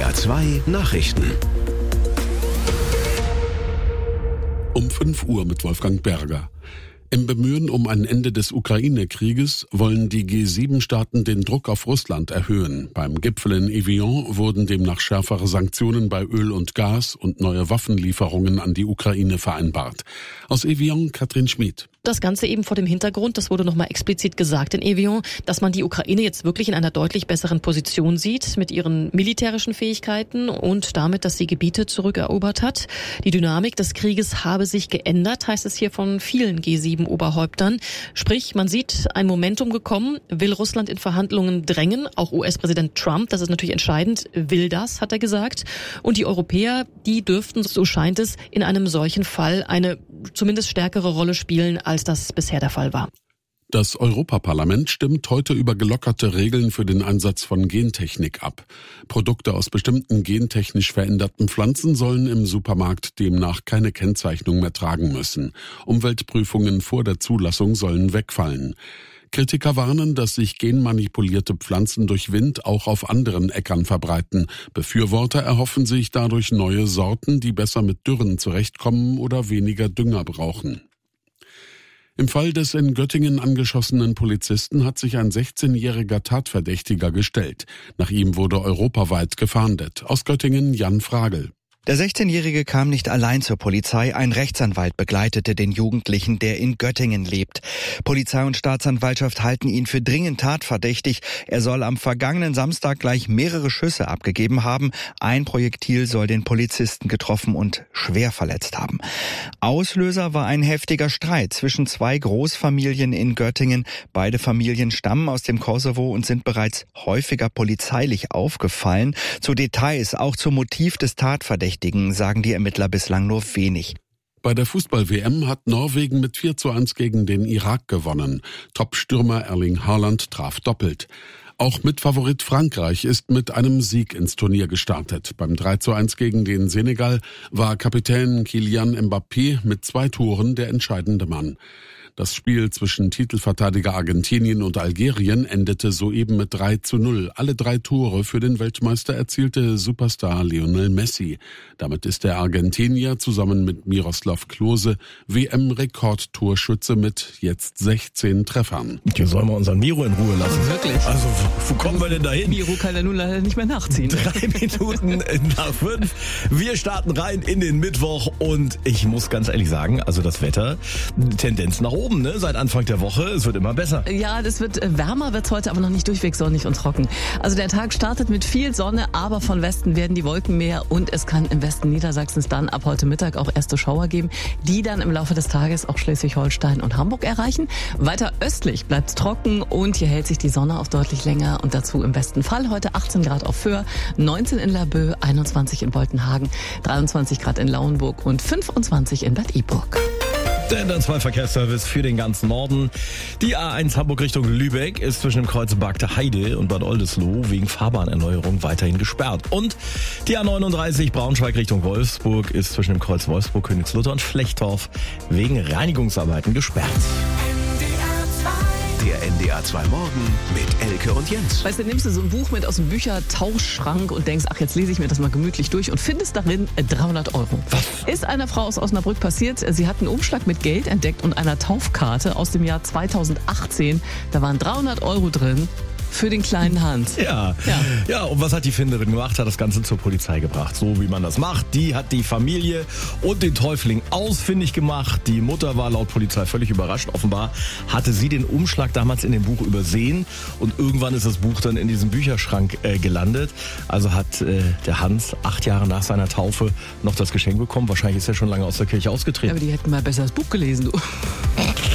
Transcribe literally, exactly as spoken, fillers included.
D R zwei Nachrichten. Um fünf Uhr mit Wolfgang Berger. Im Bemühen um ein Ende des Ukraine-Krieges wollen die G sieben Staaten den Druck auf Russland erhöhen. Beim Gipfel in Evian wurden demnach schärfere Sanktionen bei Öl und Gas und neue Waffenlieferungen an die Ukraine vereinbart. Aus Evian, Katrin Schmid. Das Ganze eben vor dem Hintergrund, das wurde nochmal explizit gesagt in Evian, dass man die Ukraine jetzt wirklich in einer deutlich besseren Position sieht mit ihren militärischen Fähigkeiten und damit, dass sie Gebiete zurückerobert hat. Die Dynamik des Krieges habe sich geändert, heißt es hier von vielen G sieben Oberhäuptern. Sprich, man sieht ein Momentum gekommen, will Russland in Verhandlungen drängen. Auch U S-Präsident Trump, das ist natürlich entscheidend, will das, hat er gesagt. Und die Europäer, die dürften, so scheint es, in einem solchen Fall eine zumindest stärkere Rolle spielen, als das bisher der Fall war. Das Europaparlament stimmt heute über gelockerte Regeln für den Einsatz von Gentechnik ab. Produkte aus bestimmten gentechnisch veränderten Pflanzen sollen im Supermarkt demnach keine Kennzeichnung mehr tragen müssen. Umweltprüfungen vor der Zulassung sollen wegfallen. Kritiker warnen, dass sich genmanipulierte Pflanzen durch Wind auch auf anderen Äckern verbreiten. Befürworter erhoffen sich dadurch neue Sorten, die besser mit Dürren zurechtkommen oder weniger Dünger brauchen. Im Fall des in Göttingen angeschossenen Polizisten hat sich ein sechzehnjähriger Tatverdächtiger gestellt. Nach ihm wurde europaweit gefahndet. Aus Göttingen Jan Fragel. Der sechzehnjährige kam nicht allein zur Polizei, ein Rechtsanwalt begleitete den Jugendlichen, der in Göttingen lebt. Polizei und Staatsanwaltschaft halten ihn für dringend tatverdächtig. Er soll am vergangenen Samstag gleich mehrere Schüsse abgegeben haben. Ein Projektil soll den Polizisten getroffen und schwer verletzt haben. Auslöser war ein heftiger Streit zwischen zwei Großfamilien in Göttingen. Beide Familien stammen aus dem Kosovo und sind bereits häufiger polizeilich aufgefallen. Zu Details, auch zum Motiv des Tatverdächtigen, sagen die Ermittler bislang nur wenig. Bei der Fußball-W M hat Norwegen mit vier zu eins gegen den Irak gewonnen. Top-Stürmer Erling Haaland traf doppelt. Auch Mitfavorit Frankreich ist mit einem Sieg ins Turnier gestartet. Beim drei zu eins gegen den Senegal war Kapitän Kylian Mbappé mit zwei Toren der entscheidende Mann. Das Spiel zwischen Titelverteidiger Argentinien und Algerien endete soeben mit drei zu null. Alle drei Tore für den Weltmeister erzielte Superstar Lionel Messi. Damit ist der Argentinier zusammen mit Miroslav Klose W M-Rekordtorschütze mit jetzt sechzehn Treffern. Hier sollen wir unseren Miro in Ruhe lassen. Wirklich? Also, wo kommen wir denn da hin? Miro kann ja nun leider nicht mehr nachziehen. Drei Minuten nach fünf. Wir starten rein in den Mittwoch und ich muss ganz ehrlich sagen, also das Wetter, Tendenz nach oben. Oben, ne? Seit Anfang der Woche. Es wird immer besser. Ja, das wird wärmer, wird es heute, aber noch nicht durchweg sonnig und trocken. Also der Tag startet mit viel Sonne, aber von Westen werden die Wolken mehr und es kann im Westen Niedersachsens dann ab heute Mittag auch erste Schauer geben, die dann im Laufe des Tages auch Schleswig-Holstein und Hamburg erreichen. Weiter östlich bleibt es trocken und hier hält sich die Sonne auch deutlich länger und dazu im besten Fall heute achtzehn Grad auf Föhr, neunzehn in Laboe, einundzwanzig in Boltenhagen, dreiundzwanzig Grad in Lauenburg und fünfundzwanzig in Bad Iburg. Der N D R zwei Verkehrsservice für den ganzen Norden. Die A eins Hamburg Richtung Lübeck ist zwischen dem Kreuz Bagde Heide und Bad Oldesloe wegen Fahrbahnerneuerung weiterhin gesperrt. Und die A neununddreißig Braunschweig Richtung Wolfsburg ist zwischen dem Kreuz Wolfsburg, Königslutter und Flechtdorf wegen Reinigungsarbeiten gesperrt. Der N D R zwei Morgen mit Elke und Jens. Weißt du, nimmst du so ein Buch mit aus dem Büchertauschschrank und denkst, ach, jetzt lese ich mir das mal gemütlich durch und findest darin dreihundert Euro. Was? Ist einer Frau aus Osnabrück passiert. Sie hat einen Umschlag mit Geld entdeckt und einer Taufkarte aus dem Jahr zweitausendachtzehn. Da waren dreihundert Euro drin. Für den kleinen Hans. Ja. ja. Ja, und was hat die Finderin gemacht? Hat das Ganze zur Polizei gebracht. So wie man das macht. Die hat die Familie und den Täufling ausfindig gemacht. Die Mutter war laut Polizei völlig überrascht. Offenbar hatte sie den Umschlag damals in dem Buch übersehen. Und irgendwann ist das Buch dann in diesem Bücherschrank äh, gelandet. Also hat äh, der Hans acht Jahre nach seiner Taufe noch das Geschenk bekommen. Wahrscheinlich ist er schon lange aus der Kirche ausgetreten. Aber die hätten mal besser das Buch gelesen, du.